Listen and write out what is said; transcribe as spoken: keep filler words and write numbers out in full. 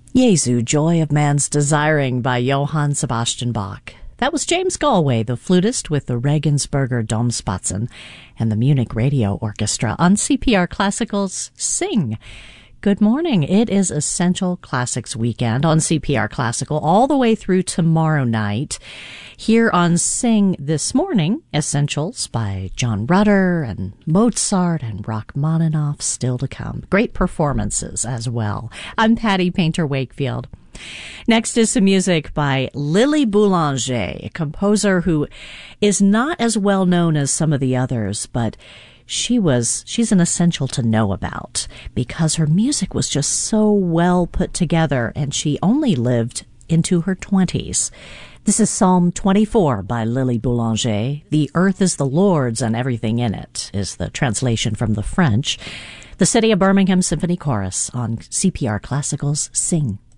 Jesu, Joy of Man's Desiring by Johann Sebastian Bach. That was James Galway, the flutist with the Regensburger Domspatzen and the Munich Radio Orchestra on C P R Classical's Sing. Good morning. It is Essential Classics weekend on C P R Classical all the way through tomorrow night. Here on Sing this morning, Essentials by John Rutter and Mozart and Rachmaninoff still to come. Great performances as well. I'm Patty Painter-Wakefield. Next is some music by Lily Boulanger, a composer who is not as well known as some of the others, but she was, she's an essential to know about because her music was just so well put together and she only lived into her twenties. This is Psalm twenty-four by Lily Boulanger. The earth is the Lord's and everything in it is the translation from the French. The City of Birmingham Symphony Chorus on C P R Classical's Sing.